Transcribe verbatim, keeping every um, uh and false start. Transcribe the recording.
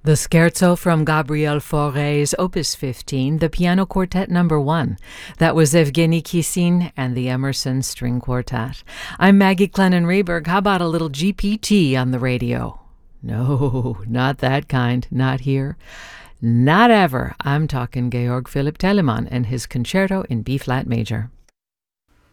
The Scherzo from Gabriel Fauré's Opus fifteen, the Piano Quartet Number one. That was Evgeny Kissin and the Emerson String Quartet. I'm Maggie Clennon-Reberg. How about a little G P T on the radio? No, not that kind. Not here. Not ever. I'm talking Georg Philipp Telemann and his Concerto in B-flat major.